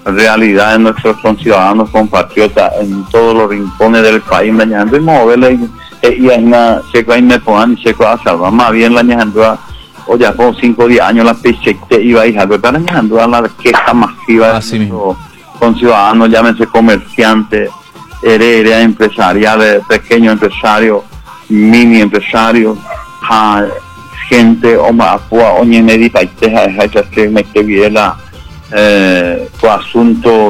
realidad de nuestros conciudadanos, compatriotas en todos los rincones del país, dañando y moverle y hay una seco ahí me pongan y seco a salvar más bien la ñajandua o ya con 5 o 10 años la pechete iba a ir a ver para ñajandua la queja masiva de nuestros conciudadanos, llámense comerciantes, heredas empresariales, pequeños empresarios, mini empresarios, gente o más o ni me di paiteja esa que me que viera asunto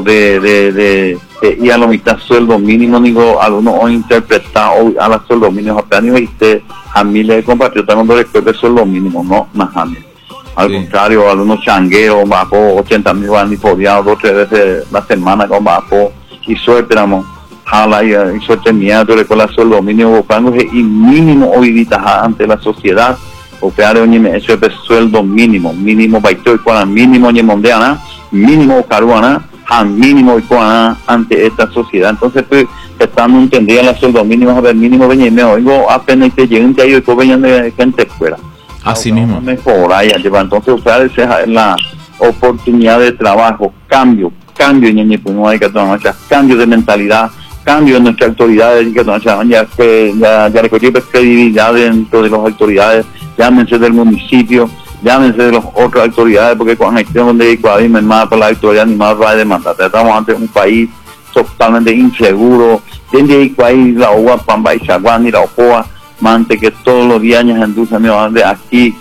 de y a la mitad sueldo mínimo digo algunos o interpretado a la sueldo mínimo apenas y a miles de compatriotas no recuerdo sueldo mínimo no más al contrario algunos changueros bajo 80,000 van y podían 2 o 3 veces la semana con bajo y suerte éramos jala y suerte mía tú recuerdas sueldo mínimo buscando y mínimo hoy ante la sociedad o crear ese sueldo mínimo baito y cuando mínimo ni mondeana mínimo caruana a mínimo y ante esta sociedad. Entonces pues estando entendiendo el sueldo mínimo a ver mínimo venía y me oigo apenas te lleguen ahí y después venían de gente fuera así mismo mejorar ya lleva entonces usar la oportunidad de trabajo cambio y no hay que tomar cambio de mentalidad cambio en nuestras autoridades ya que ya recogí credibilidad dentro de las autoridades llámense del municipio llámense de las otras autoridades porque con gestión donde hay más por la autoridad ni más va a demandar estamos ante un país totalmente inseguro donde hay la agua pamba y chaguán y la ojoa mante que todos los días de aquí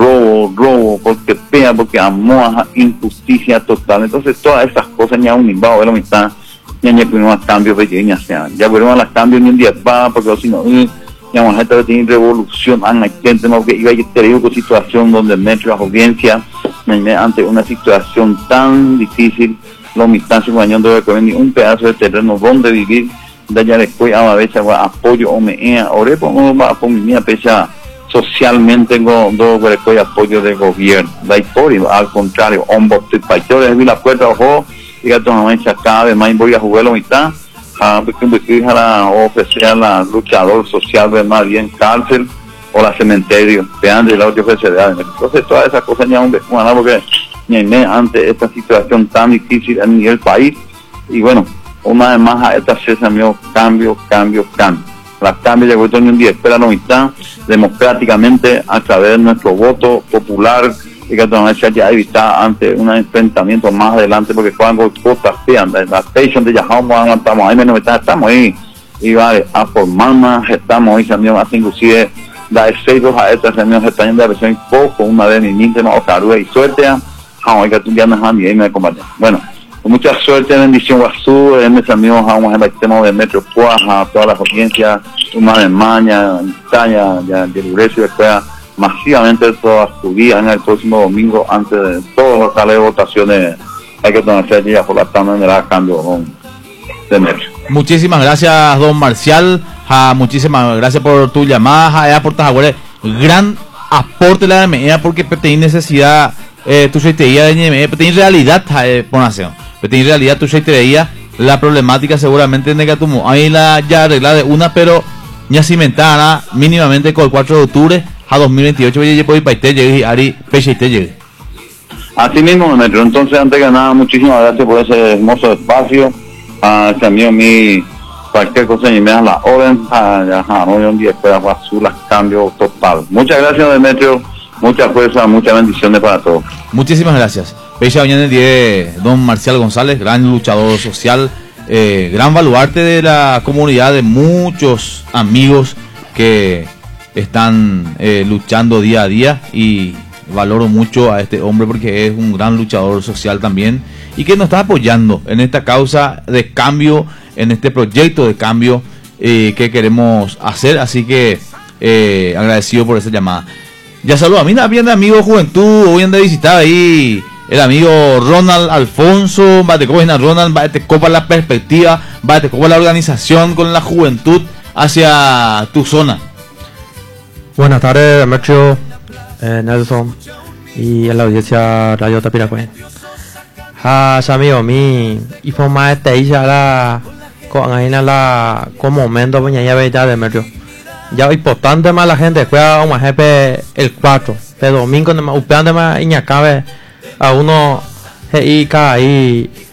robo porque pega porque amor injusticia total entonces todas esas cosas ya un nimbao de la mitad ya primero cambios pequeños ya volvemos a los cambios ni un día va porque si no ya gente tiene revolución que iba a tener una situación donde metro la audiencia ante una situación tan difícil los mitad de un pedazo de terreno donde vivir de allá después a la vez apoyo o me ahora pongo por mi pesa socialmente con dos apoyo del gobierno la historia al contrario yo les vi la puerta ojo y que cada vez más voy a jugar la mitad porque a ofrecer a la luchador social de más bien cárcel o la cementerio vean de la otra sociedad entonces todas esas cosas ya porque ante esta situación tan difícil a nivel país y bueno una vez más a esta cesa mío cambio la cambio llegó en un día espera la mitad democráticamente a través de nuestro voto popular y que ya evitar ante un enfrentamiento más adelante porque cuando cosas feas la station de Yahoo estamos ahí estamos ahí y vale a formar más estamos ahí también así inclusive da efectos a estas reuniones están de versión poco una vez ni o carue y suerte a que tú ya no has ni ahí me comparten bueno con mucha suerte bendición guazú en mis amigos vamos en el tema de Metro Cuaja todas las audiencias una de Maña Italia ya de Lurecio después masivamente todas sus días en el próximo domingo antes de todos los locales de votaciones hay que tomarse ya por la tarde de la cambio de Metro. Muchísimas gracias don Marcial muchísimas gracias por tu llamada por gran aporte la MEA porque tenéis necesidad tu seitería de MEA tenéis realidad por nación tenéis realidad tu seitería la problemática seguramente negatumo ahí la ya arreglada de una pero ya cimentada mínimamente con el 4 de octubre a 2028 así mismo Metro entonces antes que nada muchísimas gracias por ese hermoso espacio también mi cualquier cosa y me da la orden hoy un día después azul cambio total muchas gracias Demetrio mucha fuerza muchas bendiciones para todos muchísimas gracias Pecha mañana el día de don Marcial González gran luchador social gran baluarte de la comunidad de muchos amigos que están luchando día a día y valoro mucho a este hombre porque es un gran luchador social también y que nos está apoyando en esta causa de cambio, en este proyecto de cambio que queremos hacer, así que agradecido por esa llamada. Ya saludo a mí también de amigo de juventud, hoy anda a visitar ahí el amigo Ronald Alfonso, va te copa Ronald, va te copa la perspectiva, va te copa la organización con la juventud hacia tu zona. Buenas tardes, Demetrio, Nelson y en la audiencia Radio Tapiracuen. Amigo mi informa ya la con momento pues ya ve ya Demetrio. Ya importante más la gente juega un jefe el 4 de domingo de más upeante más iñacabe a uno y